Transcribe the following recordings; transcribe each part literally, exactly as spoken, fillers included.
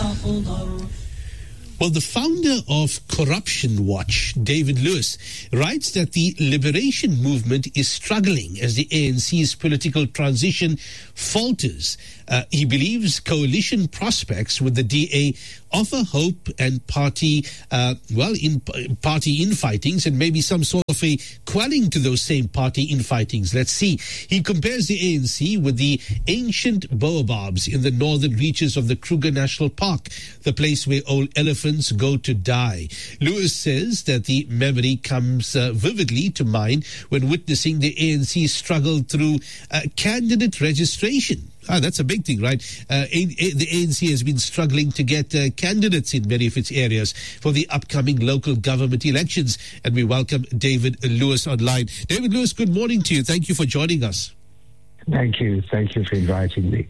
Well, the founder of Corruption Watch, David Lewis, writes that the liberation movement is struggling as the A N C's political transition falters. Uh, he believes coalition prospects with the D A offer hope and party, uh, well, in party infightings and maybe some sort of a quelling to those same party infightings. Let's see. He compares the A N C with the ancient baobabs in the northern reaches of the Kruger National Park, the place where old elephants go to die. Lewis says that the memory comes uh, vividly to mind when witnessing the A N C struggle through uh, candidate registration. Ah, that's a big thing, right? Uh, a, a, the A N C has been struggling to get uh, candidates in many of its areas for the upcoming local government elections. And we welcome David Lewis online. David Lewis, good morning to you. Thank you for joining us. Thank you. Thank you for inviting me.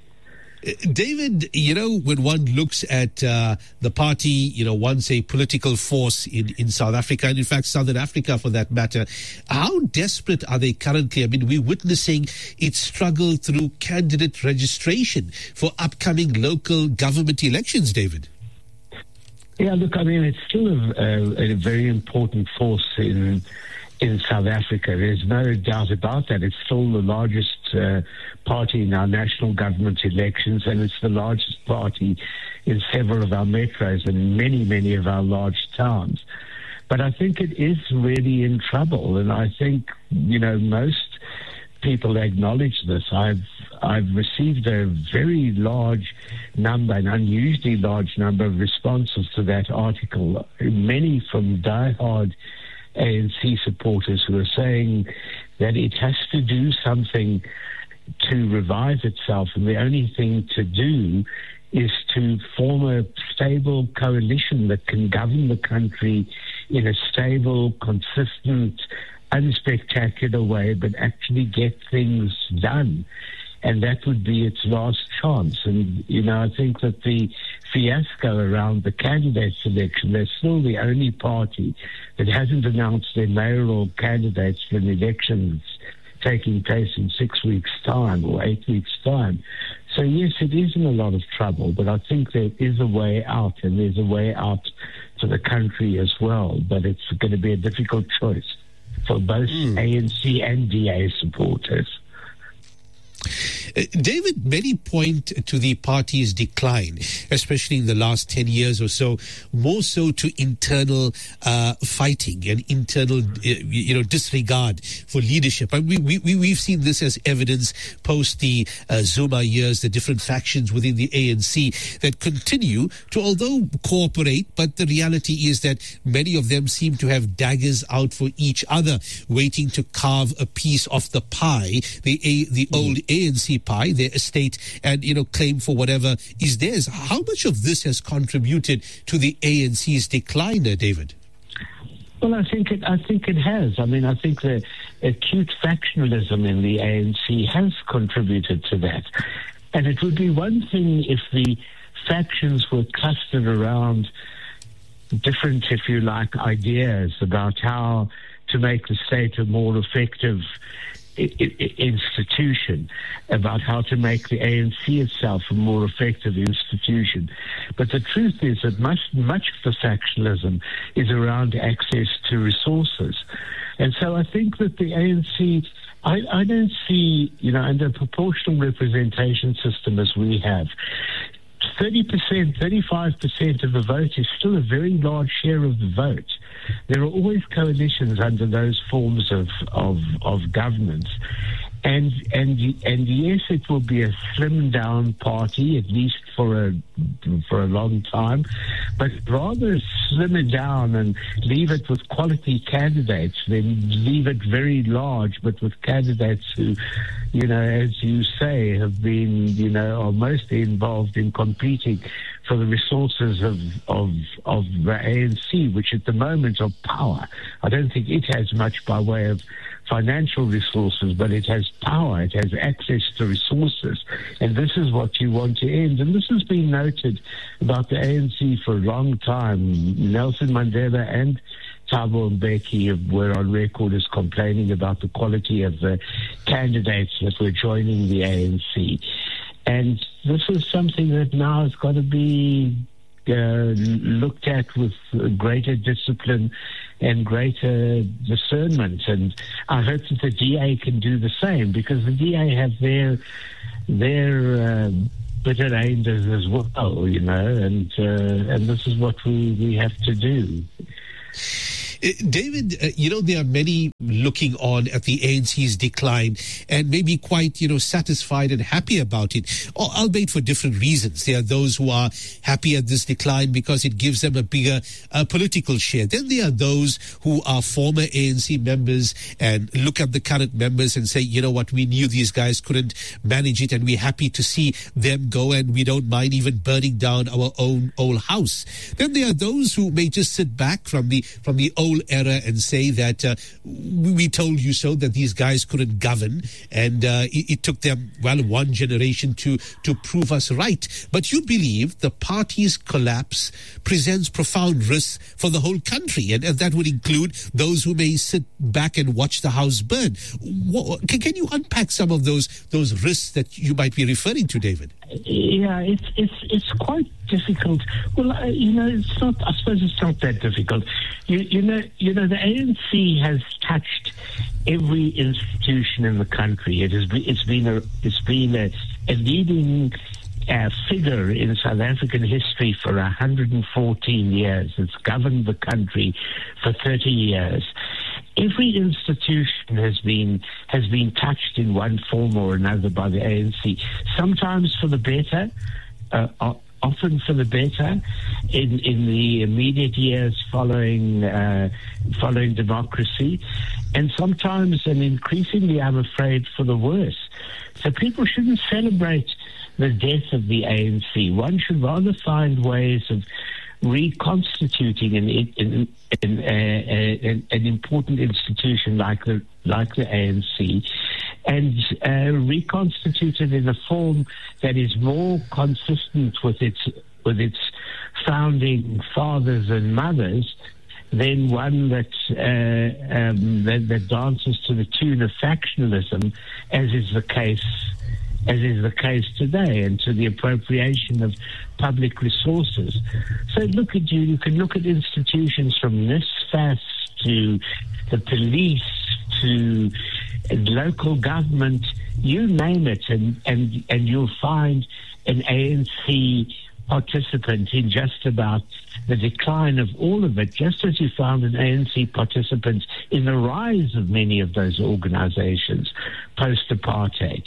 David, you know, when one looks at uh, the party, you know, once a political force in, in South Africa, and in fact, Southern Africa for that matter, how desperate are they currently? I mean, we're witnessing its struggle through candidate registration for upcoming local government elections, David. Yeah, look, I mean, it's still a, a, a very important force in in South Africa. There's no doubt about that. It's still the largest uh, party in our national government elections, and it's the largest party in several of our metros and many, many of our large towns. But I think it is really in trouble, and I think, you know, most people acknowledge this. I've I've received a very large number, an unusually large number of responses to that article, many from diehard A N C supporters who are saying that it has to do something to revive itself, and the only thing to do is to form a stable coalition that can govern the country in a stable, consistent, unspectacular way, but actually get things done. And that would be its last chance. And, you know, I think that the fiasco around the candidate selection, they're still the only party that hasn't announced their mayoral candidates for an election that's taking place in six weeks' time or eight weeks' time. So, yes, it is in a lot of trouble, but I think there is a way out, and there's a way out to the country as well. But it's going to be a difficult choice for both mm. A N C and D A supporters. Uh, David, many point to the party's decline, especially in the last ten years or so, more so to internal uh, fighting and internal, uh, you know, disregard for leadership. And we, we, we've seen this as evidence post the uh, Zuma years, the different factions within the A N C that continue to, although cooperate, but the reality is that many of them seem to have daggers out for each other, waiting to carve a piece of the pie, the, a, the old A N C pie, their estate, and, you know, claim for whatever is theirs. How much of this has contributed to the A N C's decline, uh, David? Well, I think it. I think it has. I mean, I think the acute factionalism in the A N C has contributed to that. And it would be one thing if the factions were clustered around different, if you like, ideas about how to make the state a more effective institution, about how to make the A N C itself a more effective institution. But the truth is that much, much of the factionalism is around access to resources. And so I think that the A N C, I, I don't see, you know, under a proportional representation system as we have, thirty percent, thirty-five percent of the vote is still a very large share of the vote. There are always coalitions under those forms of, of, of governance. And, and, and yes, it will be a slimmed down party, at least for a, for a long time, but rather slim it down and leave it with quality candidates than leave it very large, but with candidates who, you know, as you say, have been, you know, are mostly involved in competing for the resources of, of, of the A N C, which at the moment are power. I don't think it has much by way of financial resources, but it has power, it has access to resources, and this is what you want to end. And this has been noted about the A N C for a long time. Nelson Mandela and Thabo Mbeki were on record as complaining about the quality of the candidates that were joining the A N C. And this is something that now has got to be uh, looked at with greater discipline and greater discernment. And I hope that the D A can do the same, because the D A have their their uh, bitter angels as well, you know, and uh, and this is what we, we have to do. David, uh, you know, there are many looking on at the A N C's decline and maybe quite, you know, satisfied and happy about it, or albeit for different reasons. There are those who are happy at this decline because it gives them a bigger uh, political share. Then there are those who are former A N C members and look at the current members and say, you know what, we knew these guys couldn't manage it and we're happy to see them go, and we don't mind even burning down our own old house. Then there are those who may just sit back from the from the old era and say that uh, we told you so, that these guys couldn't govern, and uh, it, it took them, well, one generation to to prove us right. But you believe the party's collapse presents profound risks for the whole country, and, and that would include those who may sit back and watch the house burn. What, can, can you unpack some of those those risks that you might be referring to, David? Yeah, it's it's it's quite difficult. Well, uh, you know, it's not. I suppose it's not that difficult. You, you know, you know, the A N C has touched every institution in the country. It has been, it's been a it's been a, a leading uh, figure in South African history for one hundred fourteen years. It's governed the country for thirty years. Every institution has been has been touched in one form or another by the A N C. Sometimes for the better, uh, often for the better. In in the immediate years following uh, following democracy, and sometimes, and increasingly, I'm afraid, for the worse. So people shouldn't celebrate the death of the A N C. One should rather find ways of reconstituting an an, an, an, an important institution like the like the A N C, and uh, reconstitute it in a form that is more consistent with its with its founding fathers and mothers than one that, uh, um, that that dances to the tune of factionalism, as is the case. as is the case today, and to the appropriation of public resources. So look at you, you can look at institutions from NSFAS to the police to local government, you name it, and, and, and you'll find an A N C participant in just about the decline of all of it, just as you found an A N C participant in the rise of many of those organizations post-apartheid.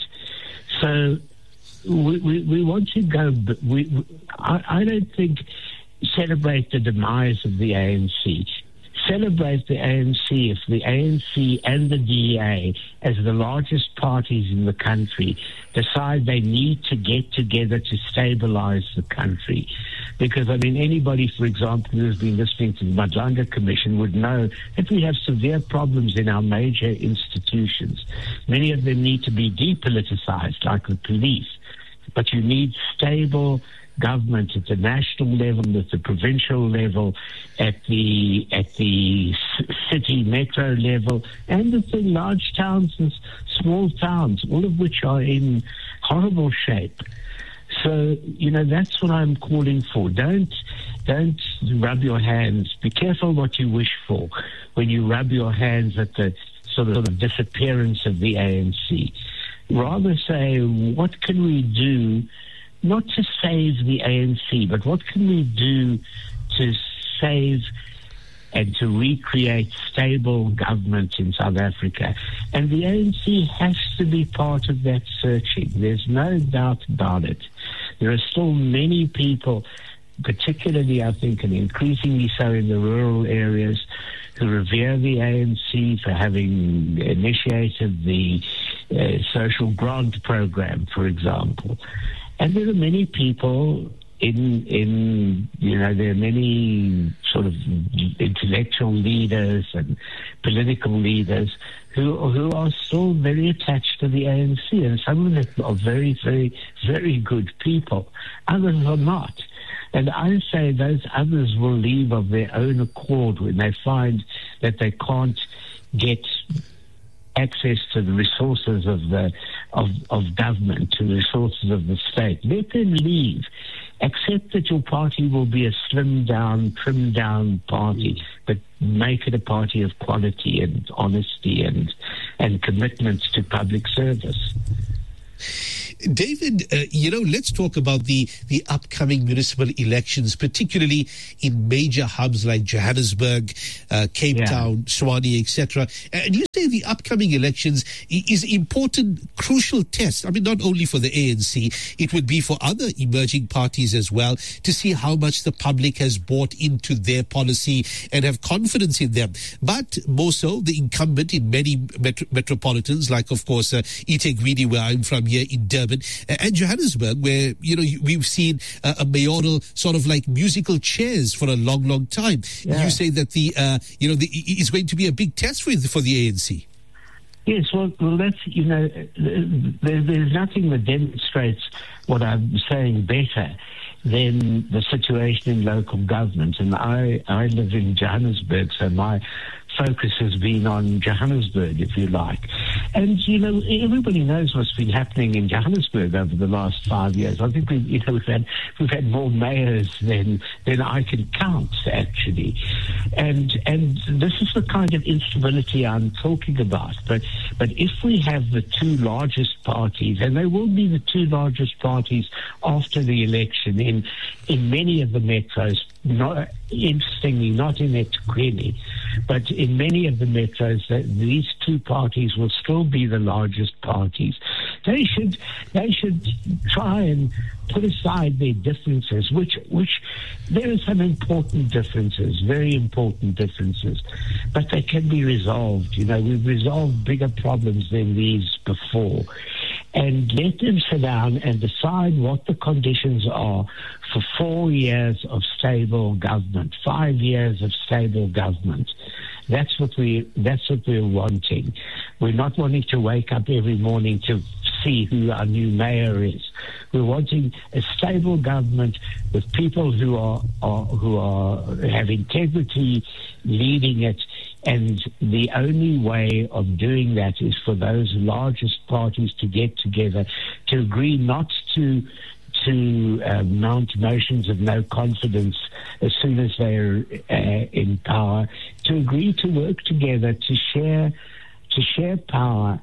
So we, we, we want to go, but we, we, I, I don't think celebrate the demise of the A N C. Celebrate the A N C if the A N C and the D A, as the largest parties in the country, decide they need to get together to stabilize the country. Because, I mean, anybody, for example, who has been listening to the Madlanga Commission would know that we have severe problems in our major institutions. Many of them need to be depoliticized, like the police. But you need stable government at the national level, at the provincial level, at the at the city metro level, and at the large towns and small towns, all of which are in horrible shape. So, you know, that's what I'm calling for. Don't don't rub your hands. Be careful what you wish for when you rub your hands at the sort of disappearance of the A N C. Rather say, what can we do, not to save the A N C, but what can we do to save and to recreate stable government in South Africa? And the A N C has to be part of that searching. There's no doubt about it. There are still many people, particularly, I think, and increasingly so in the rural areas, who revere the A N C for having initiated the uh, social grant program, for example. And there are many people in, in, you know, there are many sort of intellectual leaders and political leaders who who are still very attached to the A N C, and some of them are very, very, very good people. Others are not. And I say those others will leave of their own accord when they find that they can't get access to the resources of the of, of government, to the resources of the state. Let them leave. accept that your party will be a slimmed down, trimmed down party, but make it a party of quality and honesty and and commitment to public service. David, uh, you know, let's talk about the, the upcoming municipal elections, particularly in major hubs like Johannesburg, uh, Cape yeah. Town, Tshwane, et cetera. And you say the upcoming elections is important, crucial test. I mean, not only for the A N C, it would be for other emerging parties as well, to see how much the public has bought into their policy and have confidence in them. But more so, the incumbent in many metro- metropolitans, like, of course, uh, eThekwini, where I'm from here in Durban, and Johannesburg, where, you know, we've seen uh, a mayoral sort of like musical chairs for a long, long time. Yeah. You say that the, uh, you know, the, is going to be a big test for, for the A N C. Yes, well, well, that's, you know, there, there's nothing that demonstrates what I'm saying better than the situation in local government. And I, I live in Johannesburg, so my focus has been on Johannesburg, if you like. And, you know, everybody knows what's been happening in Johannesburg over the last five years. I think we, you know, we've had we've had more mayors than than I can count, actually. And and this is the kind of instability I'm talking about. But but if we have the two largest parties, and they will be the two largest parties after the election in in many of the metros, not interestingly, not in eThekwini, but in many of the metros, that these two parties will still be the largest parties. They should they should try and put aside their differences, which which there are some important differences, very important differences, but they can be resolved. You know, we've resolved bigger problems than these before. And let them sit down and decide what the conditions are for four years of stable government, five years of stable government. That's what we that's what we're wanting. We're not wanting to wake up every morning to see who our new mayor is. We're wanting a stable government with people who are, are who are have integrity leading it. And the only way of doing that is for those largest parties to get together to agree not to to uh, mount motions of no confidence as soon as they're uh, in power, to agree to work together to share to share power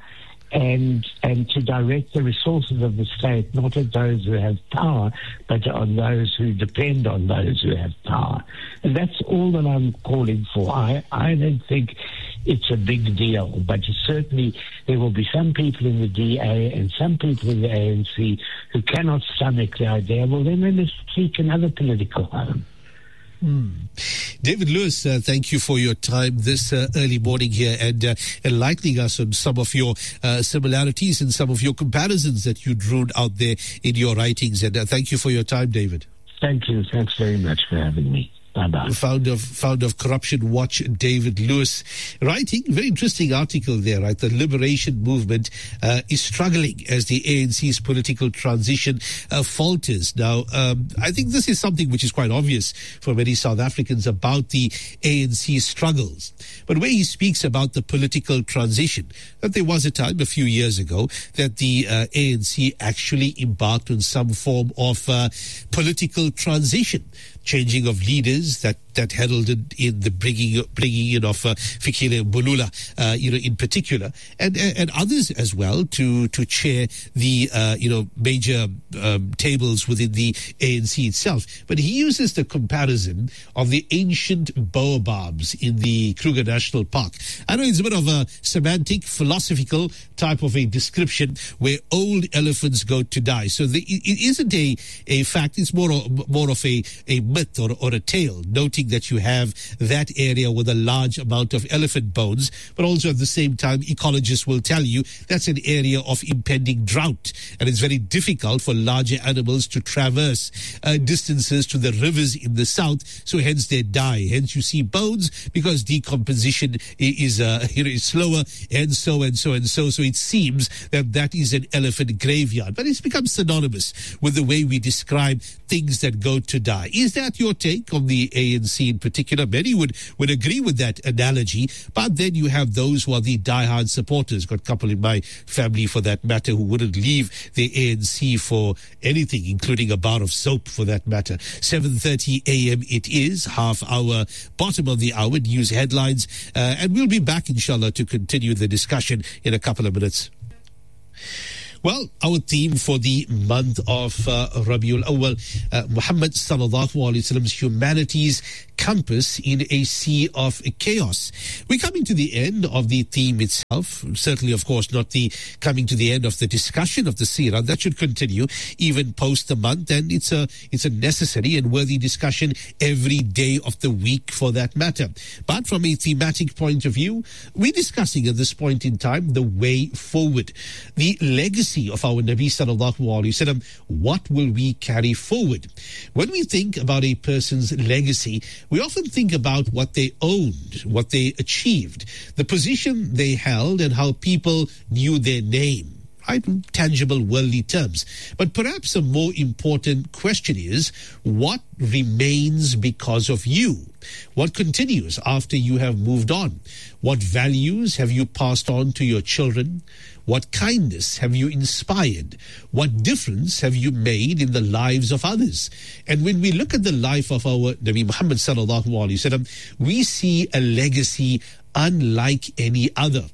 and and to direct the resources of the state not at those who have power, but on those who depend on those who have power. And that's all that I'm calling for. I, I don't think it's a big deal, but certainly there will be some people in the D A and some people in the A N C who cannot stomach the idea. Well, then they must seek another political home. Hmm. David Lewis, uh, thank you for your time this uh, early morning here and uh, enlightening us on some of your uh, similarities and some of your comparisons that you drew out there in your writings. And uh, thank you for your time, David. Thank you. Thanks very much for having me. Bye-bye. Founder of, founder of Corruption Watch, David Lewis, writing very interesting article there, right? The liberation movement uh, is struggling as the A N C's political transition uh, falters. Now, um, I think this is something which is quite obvious for many South Africans about the A N C's struggles. But where he speaks about the political transition, that there was a time a few years ago that the uh, A N C actually embarked on some form of uh, political transition, changing of leaders that, that heralded in the bringing bringing in of uh, Fikile Mbalula, uh, you know, in particular, and and others as well to to chair the uh, you know major um, tables within the A N C itself. But he uses the comparison of the ancient baobabs in the Kruger National Park. I know it's a bit of a semantic, philosophical type of a description where old elephants go to die. So the, it isn't a a fact; it's more more of a a myth or, or a tale, noting that you have that area with a large amount of elephant bones, but also at the same time, ecologists will tell you that's an area of impending drought, and it's very difficult for larger animals to traverse uh, distances to the rivers in the south, so hence they die. Hence you see bones, because decomposition is uh, you know, is slower, and so and so and so. So it seems that that is an elephant graveyard, but it's become synonymous with the way we describe things that go to die. Is that your take on the A N C C in particular. Many would, would agree with that analogy, but then you have those who are the diehard supporters. Got a couple in my family, for that matter, who wouldn't leave the A N C for anything, including a bar of soap, for that matter. seven thirty a.m. it is, half hour, bottom of the hour, news headlines, uh, and we'll be back, inshallah, to continue the discussion in a couple of minutes. Well, our theme for the month of uh, Rabiul Awwal, uh, Muhammad sallallahu alaihi wasallam's humanity's compass in a sea of chaos. We're coming to the end of the theme itself. Certainly, of course, not the coming to the end of the discussion of the seerah. That should continue even post the month, and it's a it's a necessary and worthy discussion every day of the week, for that matter. But from a thematic point of view, we're discussing at this point in time the way forward, the legacy of our Nabi sallallahu alaihi wasallam. What will we carry forward? When we think about a person's legacy, we often think about what they owned, what they achieved, the position they held, and how people knew their name, right? In tangible worldly terms. But perhaps a more important question is, what remains because of you? What continues after you have moved on? What values have you passed on to your children? What kindness have you inspired? What difference have you made in the lives of others? And when we look at the life of our Nabi Muhammad sallallahu alaihi wasallam, we see a legacy unlike any other.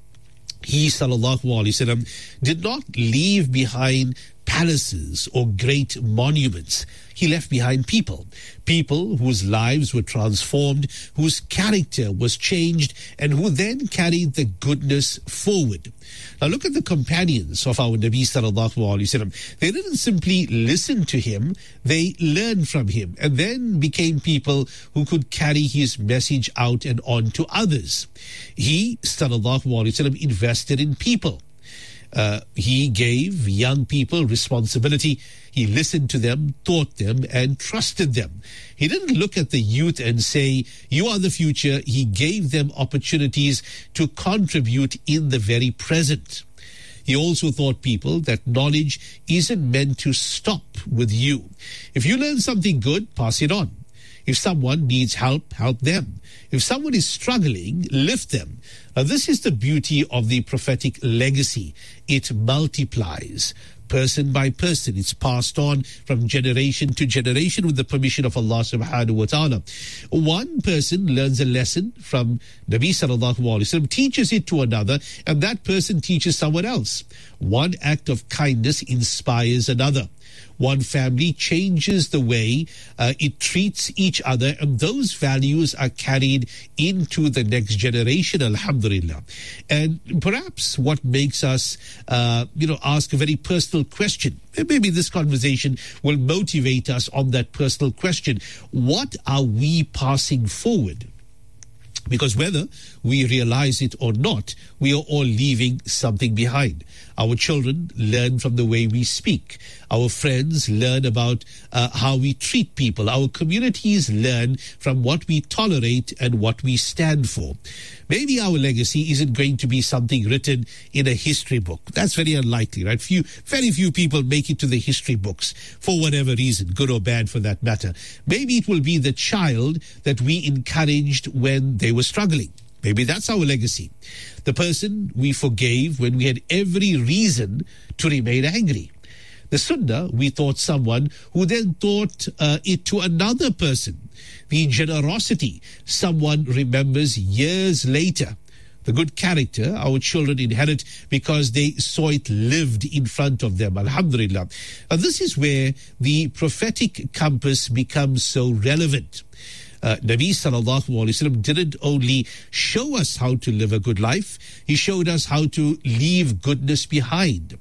He sallallahu alaihi wasallam did not leave behind palaces or great monuments. He left behind people, people whose lives were transformed, whose character was changed, and who then carried the goodness forward. Now look at the companions of our Nabi sallallahu alaihi wasallam. They didn't simply listen to him, they learned from him, and then became people who could carry his message out and on to others. He sallallahu alaihi wasallam invested in people. Uh, he gave young people responsibility. He listened to them, taught them, and trusted them. He didn't look at the youth and say, you are the future. He gave them opportunities to contribute in the very present. He also taught people that knowledge isn't meant to stop with you. If you learn something good, pass it on. If someone needs help, help them. If someone is struggling, lift them. Now, this is the beauty of the prophetic legacy. It multiplies. Person by person, it's passed on from generation to generation with the permission of Allah subhanahu wa ta'ala. One person learns a lesson from Nabi sallallahu alaihi wasallam, teaches it to another, and that person teaches someone else. One act of kindness inspires another. One family changes the way uh, it treats each other, and those values are carried into the next generation, alhamdulillah. And perhaps what makes us, uh, you know, ask a very personal question, maybe this conversation will motivate us on that personal question. What are we passing forward? Because whether we realize it or not, we are all leaving something behind. Our children learn from the way we speak. Our friends learn about uh, how we treat people. Our communities learn from what we tolerate and what we stand for. Maybe our legacy isn't going to be something written in a history book. That's very unlikely, right? Few, very few people make it to the history books for whatever reason, good or bad for that matter. Maybe it will be the child that we encouraged when they were struggling. Maybe that's our legacy. The person we forgave when we had every reason to remain angry. The sunnah, we taught someone who then taught uh, it to another person. The generosity, someone remembers years later. The good character our children inherit because they saw it lived in front of them, alhamdulillah. And this is where the prophetic compass becomes so relevant. Uh, Nabi sallallahu alaihi wasallam didn't only show us how to live a good life, he showed us how to leave goodness behind.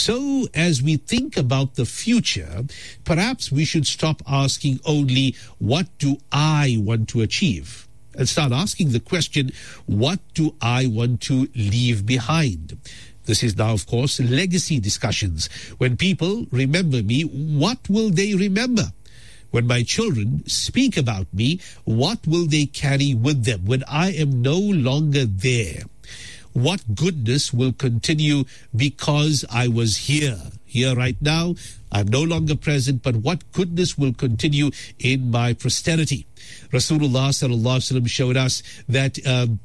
So as we think about the future, perhaps we should stop asking only, what do I want to achieve? And start asking the question, what do I want to leave behind? This is now, of course, legacy discussions. When people remember me, what will they remember? When my children speak about me, what will they carry with them when I am no longer there? What goodness will continue because I was here? here right now. I'm no longer present, but what goodness will continue in my posterity? Rasulullah sallallahu alaihi wasallam showed us that um,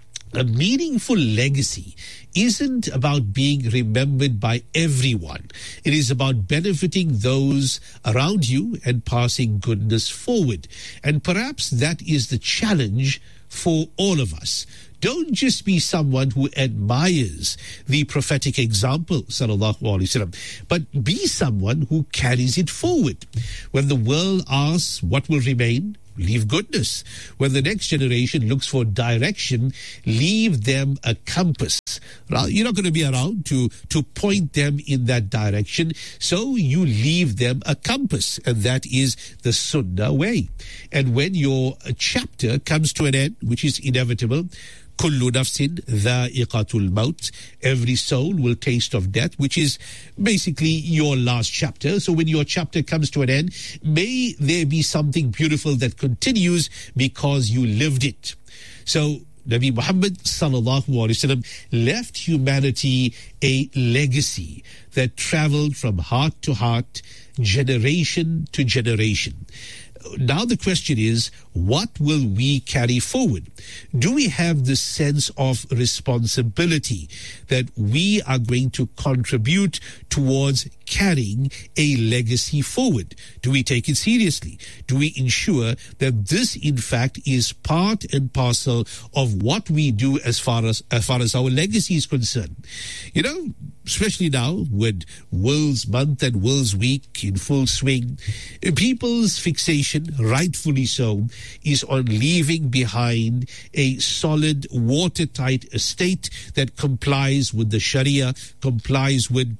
a meaningful legacy isn't about being remembered by everyone. It is about benefiting those around you and passing goodness forward. And perhaps that is the challenge for all of us. Don't just be someone who admires the prophetic example, sallallahu alaihi wasallam, but be someone who carries it forward. When the world asks what will remain, leave goodness. When the next generation looks for direction, leave them a compass. You're not going to be around to, to point them in that direction, so you leave them a compass, and that is the Sunnah way. And when your chapter comes to an end, which is inevitable, Kullu nafsin dha'iqatul maut. Every soul will taste of death, which is basically your last chapter. So when your chapter comes to an end, may there be something beautiful that continues because you lived it. So Nabi Muhammad sallallahu alaihi wasallam left humanity a legacy that traveled from heart to heart, generation to generation. Now the question is, what will we carry forward? Do we have the sense of responsibility that we are going to contribute towards carrying a legacy forward? Do we take it seriously? Do we ensure that this, in fact, is part and parcel of what we do as far as, as far as our legacy is concerned? You know, especially now with World's Month and World's Week in full swing, people's fixation, rightfully so, is on leaving behind a solid, watertight estate that complies with the Sharia, complies with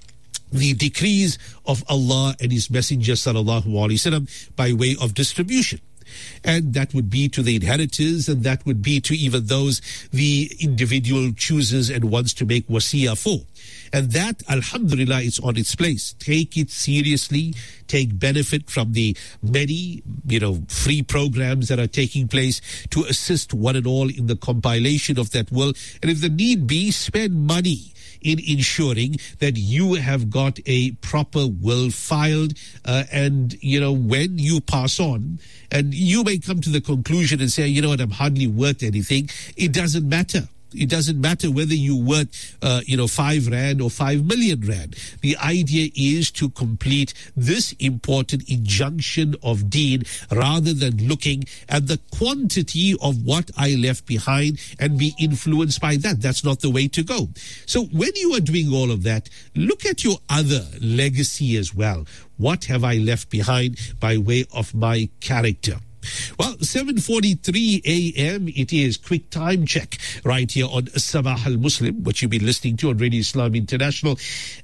the decrees of Allah and His Messenger sallallahu alaihi wasallam by way of distribution. And that would be to the inheritors, and that would be to even those the individual chooses and wants to make wasiyah for. And that, alhamdulillah, is on its place. Take it seriously. Take benefit from the many, you know, free programs that are taking place to assist one and all in the compilation of that will. And if the need be, spend money in ensuring that you have got a proper will filed, uh, and, you know, when you pass on, and you may come to the conclusion and say, you know what, I'm hardly worth anything. It doesn't matter. It doesn't matter whether you worth, uh, you know, five rand or five million rand. The idea is to complete this important injunction of deen rather than looking at the quantity of what I left behind and be influenced by that. That's not the way to go. So when you are doing all of that, look at your other legacy as well. What have I left behind by way of my character? Well, seven forty-three a.m. it is. Quick time check right here on Sabah al-Muslim, which you've been listening to on Radio Islam International.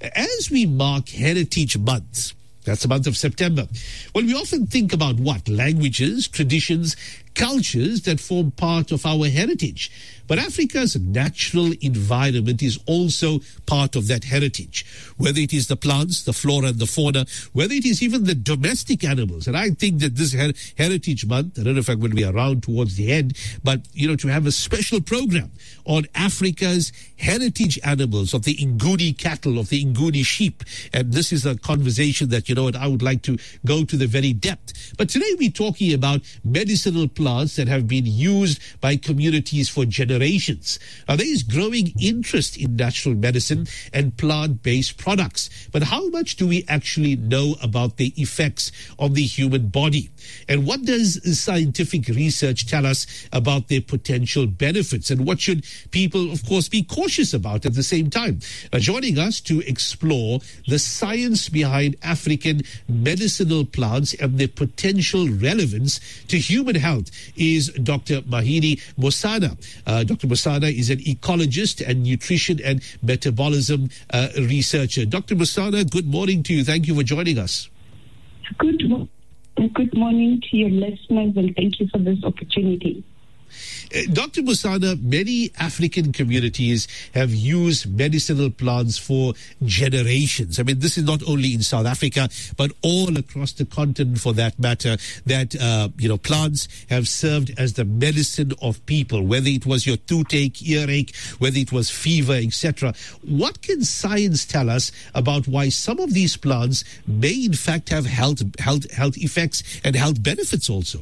As we mark Heritage Month, that's the month of September, well, we often think about what? Languages, traditions, cultures that form part of our heritage. But Africa's natural environment is also part of that heritage, whether it is the plants, the flora and the fauna, whether it is even the domestic animals. And I think that this her- Heritage Month, I don't know if I'm going to be around towards the end, but, you know, to have a special program on Africa's heritage animals, of the Nguni cattle, of the Nguni sheep. And this is a conversation that, you know what, I would like to go to the very depth. But today we're talking about medicinal plants that have been used by communities for generations. Now, there is growing interest in natural medicine and plant-based products. But how much do we actually know about the effects on the human body? And what does scientific research tell us about their potential benefits? And what should people, of course, be cautious about at the same time? Now, joining us to explore the science behind African medicinal plants and their potential relevance to human health is Doctor Mahiri Musana. Uh, Doctor Musana is an ecologist and nutrition and metabolism uh, researcher. Doctor Musana, good morning to you. Thank you for joining us. Good morning. Good morning to your listeners, and thank you for this opportunity. Uh, Doctor Musana, many African communities have used medicinal plants for generations. I mean, this is not only in South Africa, but all across the continent for that matter, that, uh, you know, plants have served as the medicine of people, whether it was your toothache, earache, whether it was fever, et cetera. What can science tell us about why some of these plants may in fact have health, health, health effects and health benefits also?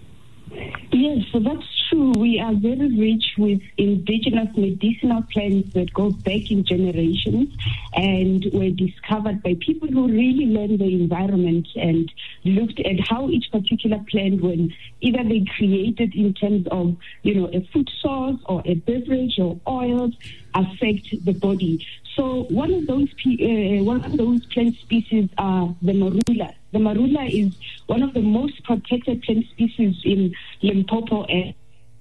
Yes, so that's true. We are very rich with indigenous medicinal plants that go back in generations and were discovered by people who really learned the environment and looked at how each particular plant, when either they created in terms of, you know, a food source or a beverage or oils, affect the body. So one of those uh, one of those plant species are the marula. The marula is one of the most protected plant species in Limpopo and,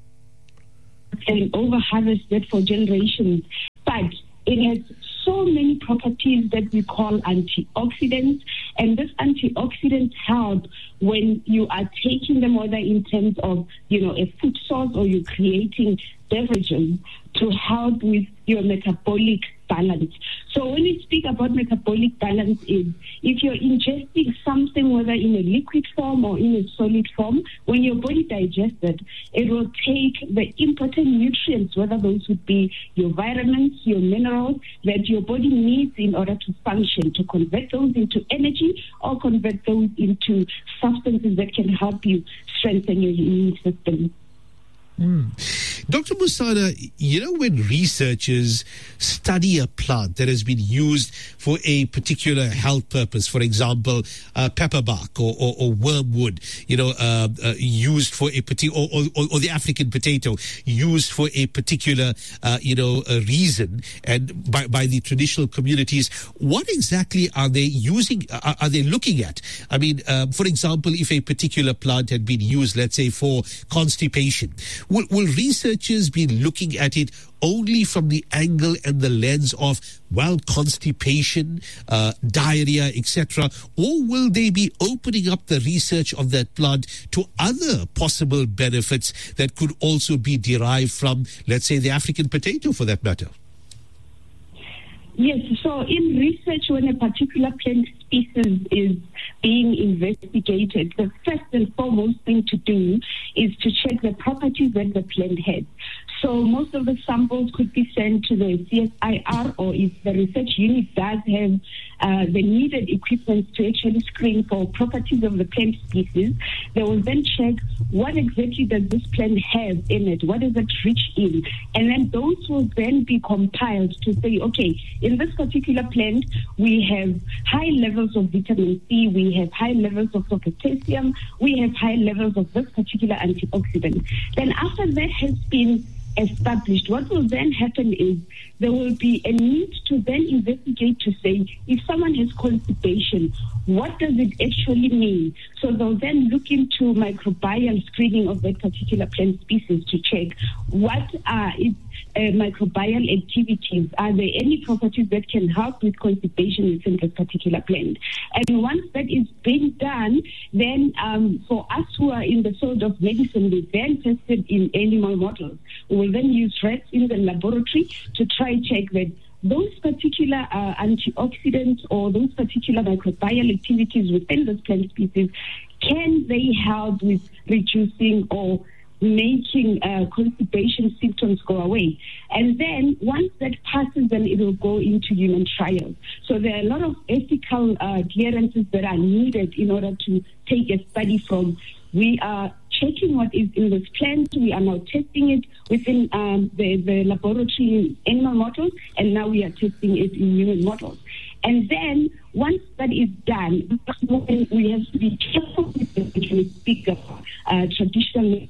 and over-harvested for generations. But it has so many properties that we call antioxidants, and this antioxidants help when you are taking them, whether in terms of, you know, a food source or you're creating beverages, to help with your metabolic balance. So when we speak about metabolic balance, is if you're ingesting something, whether in a liquid form or in a solid form, when your body digests it, it will take the important nutrients, whether those would be your vitamins, your minerals, that your body needs in order to function, to convert those into energy or convert those into substances that can help you strengthen your immune system. Mm. Doctor Musana, you know, when researchers study a plant that has been used for a particular health purpose, for example, uh, pepperbark or, or, or wormwood, you know, uh, uh, used for a particular, or, or, or the African potato used for a particular, uh, you know, a reason, and by, by the traditional communities, what exactly are they using, are, are they looking at? I mean, uh, for example, if a particular plant had been used, let's say, for constipation, Will, will researchers be looking at it only from the angle and the lens of, well, constipation, uh, diarrhea, et cetera, or will they be opening up the research of that plant to other possible benefits that could also be derived from, let's say, the African potato, for that matter? Yes, so in research, when a particular plant species is being investigated, the first and foremost thing to do is to check the properties that the plant has. So most of the samples could be sent to the C S I R, or if the research unit does have uh, the needed equipment to actually screen for properties of the plant species, they will then check what exactly does this plant have in it, what is it rich in, and then those will then be compiled to say, okay, in this particular plant, we have high levels of vitamin C, we have high levels of potassium, we have high levels of this particular antioxidant. Then after that has been established, what will then happen is there will be a need to then investigate to say, if someone has constipation, what does it actually mean? So they'll then look into microbial screening of that particular plant species to check what are its uh, microbial activities. Are there any properties that can help with constipation within this particular plant? And once that is being done, then um, for us who are in the field of medicine, we then tested in animal models. We will then use rats in the laboratory to try and check that those particular uh, antioxidants or those particular microbial activities within this plant species, can they help with reducing or making uh, constipation symptoms go away? And then once that passes, then it will go into human trials. So there are a lot of ethical uh, clearances that are needed in order to take a study from, we are checking what is in this plant, we are now testing it within um, the, the laboratory in animal models, and now we are testing it in human models. And then once that is done, we have to be careful with the when we speak of uh, traditional.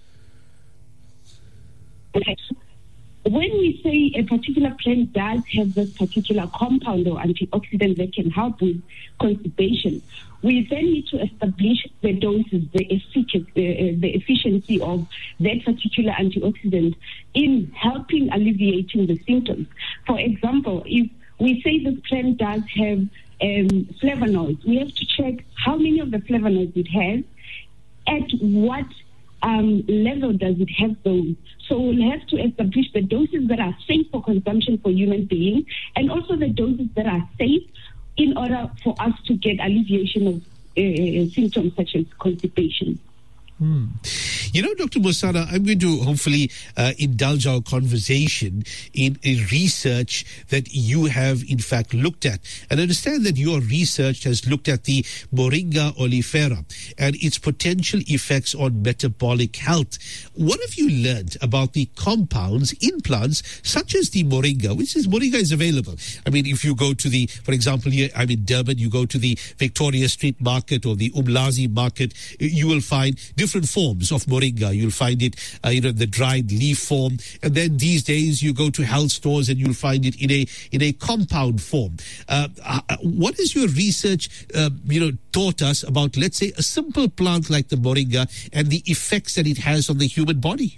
When we say a particular plant does have this particular compound or antioxidant that can help with constipation, we then need to establish the doses, the efficacy, the, the efficiency of that particular antioxidant in helping alleviating the symptoms. For example, if we say this plant does have um, flavonoids, we have to check how many of the flavonoids it has, at what um, level does it have those? So we'll have to establish the doses that are safe for consumption for human beings and also the doses that are safe in order for us to get alleviation of uh, symptoms such as constipation. Hmm. You know, Doctor Musana, I'm going to hopefully uh, indulge our conversation in, in research that you have in fact looked at. And I understand that your research has looked at the Moringa oleifera and its potential effects on metabolic health. What have you learned about the compounds in plants such as the Moringa, which is Moringa is available? I mean, if you go to the, for example, here I'm in Durban, you go to the Victoria Street Market or the Umlazi Market, you will find different different forms of moringa. You'll find it, uh, you know, the dried leaf form, and then these days you go to health stores and you'll find it in a in a compound form. Uh, uh, what has your research, uh, you know, taught us about, let's say, a simple plant like the moringa and the effects that it has on the human body?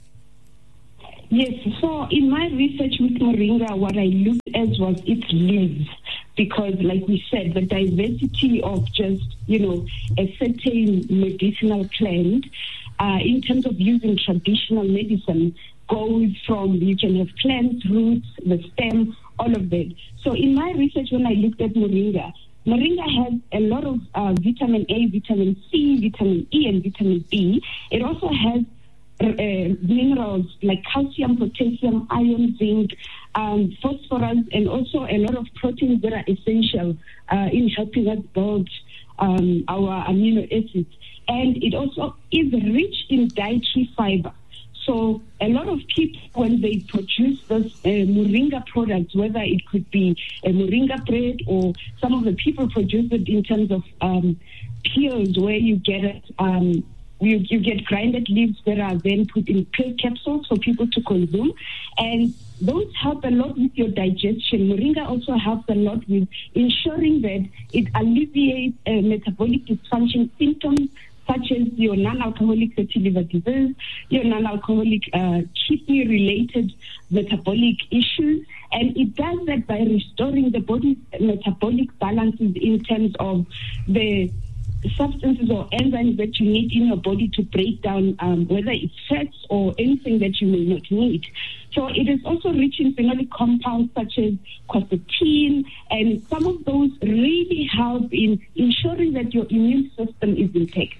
Yes, so in my research with moringa, what I looked at was its leaves, because like we said, the diversity of just, you know, a certain medicinal plant uh, in terms of using traditional medicine goes from, you can have plants, roots, the stem, all of that. So in my research, when I looked at moringa, moringa has a lot of uh, vitamin A, vitamin C, vitamin E, and vitamin B. It also has Uh, minerals like calcium, potassium, iron, zinc, um, phosphorus, and also a lot of proteins that are essential uh, in helping us build um, our amino acids. And it also is rich in dietary fiber. So a lot of people, when they produce those uh, moringa products, whether it could be a moringa bread or some of the people produce it in terms of um, pills where you get it, um, You, you get grinded leaves that are then put in pill capsules for people to consume. And those help a lot with your digestion. Moringa also helps a lot with ensuring that it alleviates uh, metabolic dysfunction symptoms such as your non-alcoholic fatty liver disease, your non-alcoholic uh, kidney-related metabolic issues. And it does that by restoring the body's metabolic balances in terms of the substances or enzymes that you need in your body to break down, um, whether it's fats or anything that you may not need. So it is also rich in phenolic compounds such as quercetin, and some of those really help in ensuring that your immune system is intact.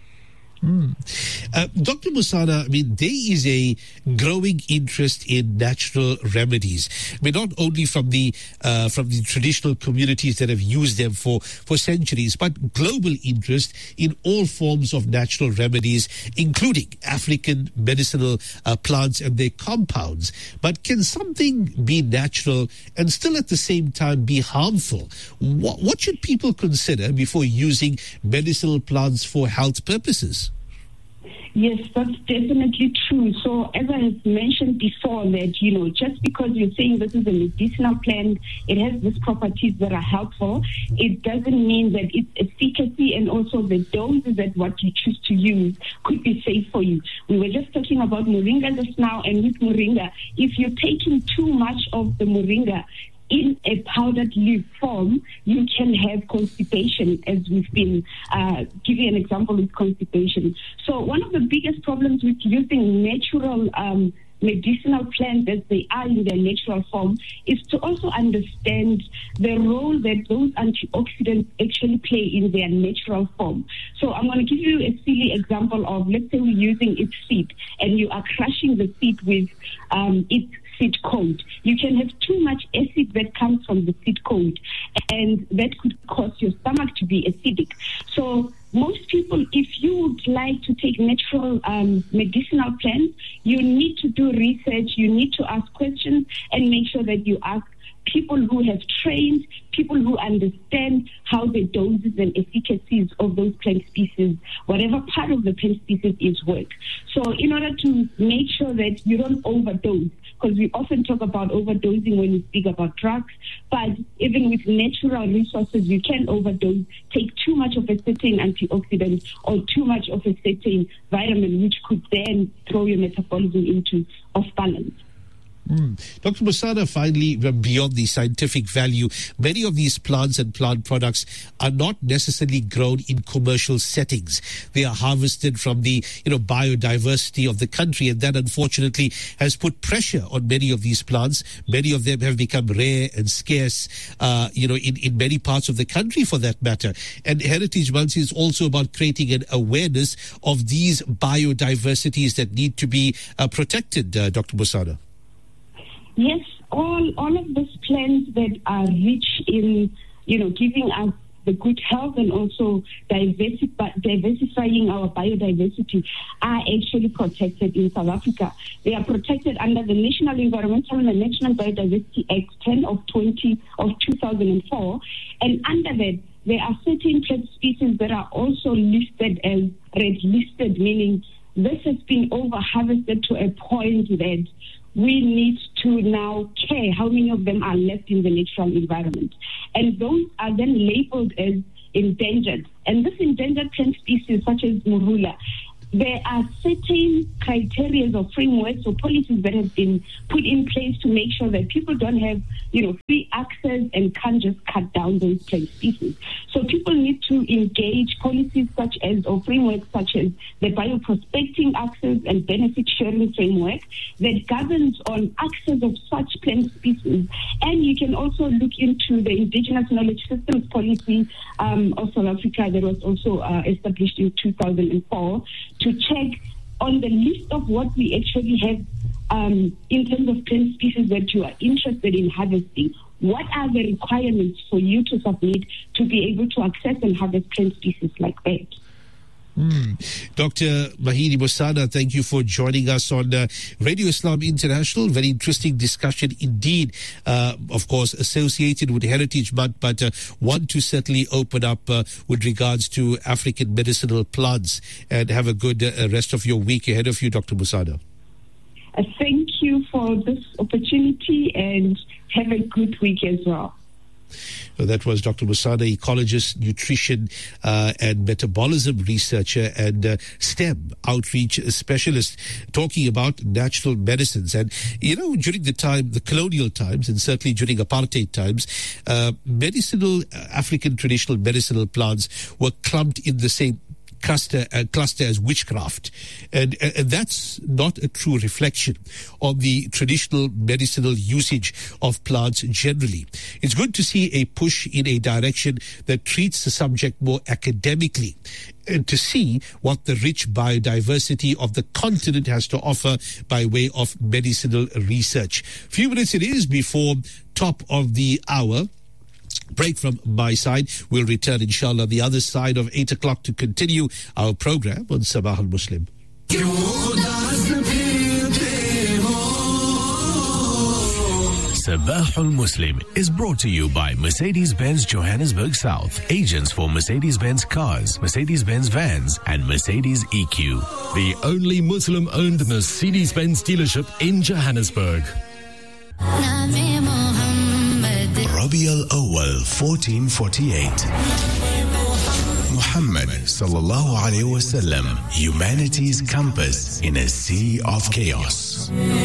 Mm. Uh, Doctor Musana, I mean, there is a growing interest in natural remedies. I mean, not only from the uh, from the traditional communities that have used them for, for centuries, but global interest in all forms of natural remedies, including African medicinal uh, plants and their compounds. But can something be natural and still at the same time be harmful? What, what should people consider before using medicinal plants for health purposes? Yes, that's definitely true. So as I have mentioned before, that, you know, just because you're saying this is a medicinal plant, it has these properties that are helpful, it doesn't mean that its efficacy and also the doses that what you choose to use could be safe for you. We were just talking about moringa just now, and with moringa, if you're taking too much of the moringa in a powdered leaf form, you can have constipation, as we've been uh, giving an example with constipation. So one of the biggest problems with using natural um, medicinal plants as they are in their natural form is to also understand the role that those antioxidants actually play in their natural form. So I'm going to give you a silly example of, let's say we're using its seed and you are crushing the seed with um, its seed coat. You can have too much acid that comes from the seed coat, and that could cause your stomach to be acidic. So most people, if you would like to take natural um, medicinal plants, you need to do research, you need to ask questions, and make sure that you ask people who have trained, people who understand how the doses and efficacies of those plant species, whatever part of the plant species is, work. So in order to make sure that you don't overdose, because we often talk about overdosing when we speak about drugs, but even with natural resources, you can overdose, take too much of a certain antioxidant or too much of a certain vitamin, which could then throw your metabolism into off balance. Mm. Doctor Musana, finally, beyond the scientific value, many of these plants and plant products are not necessarily grown in commercial settings. They are harvested from the, you know, biodiversity of the country, and that unfortunately has put pressure on many of these plants. Many of them have become rare and scarce, uh, you know, in, in many parts of the country for that matter. And Heritage Month is also about creating an awareness of these biodiversities that need to be uh, protected, uh, Doctor Musana. Yes, all all of these plants that are rich in, you know, giving us the good health and also diversify, diversifying our biodiversity are actually protected in South Africa. They are protected under the National Environmental and National Biodiversity Act ten of twenty of two thousand four, and under that there are certain plant species that are also listed as red listed, meaning this has been over harvested to a point that we need to now care how many of them are left in the natural environment. And those are then labeled as endangered. And this endangered plant species, such as Morula, there are certain criteria or frameworks or policies that have been put in place to make sure that people don't have, you know, free access and can't just cut down those plant species. So people need to engage policies such as, or frameworks such as the bioprospecting access and benefit sharing framework that governs on access of such plant species. And you can also look into the Indigenous Knowledge Systems Policy um, of South Africa that was also uh, established in two thousand four to check on the list of what we actually have um, in terms of plant species that you are interested in harvesting. What are the requirements for you to submit to be able to access and harvest plant species like that? Mm. Doctor Mahidi Musana, thank you for joining us on uh, Radio Islam International. Very interesting discussion indeed, uh, of course, associated with Heritage Month, but uh, one to certainly open up uh, with regards to African medicinal plants. And have a good uh, rest of your week ahead of you, Doctor Musana. Uh, thank you for this opportunity and have a good week as well. So that was Doctor Musana, ecologist, nutrition uh, and metabolism researcher and uh, STEM outreach specialist, talking about natural medicines. And, you know, during the time, the colonial times, and certainly during apartheid times, uh, medicinal, uh, African traditional medicinal plants were clumped in the same cluster, uh, cluster as witchcraft. And, uh, and that's not a true reflection of the traditional medicinal usage of plants generally. It's good to see a push in a direction that treats the subject more academically, and to see what the rich biodiversity of the continent has to offer by way of medicinal research. Few minutes it is before top of the hour. Break from my side. We'll return, inshallah, the other side of eight o'clock to continue our program on Sabah al-Muslim. Sabah al-Muslim is brought to you by Mercedes-Benz Johannesburg South, agents for Mercedes-Benz cars, Mercedes-Benz vans, and Mercedes E Q. The only Muslim-owned Mercedes-Benz dealership in Johannesburg. Rabi al-Awwal fourteen forty-eight. Muhammad sallallahu alayhi wasallam, humanity's compass in a sea of chaos.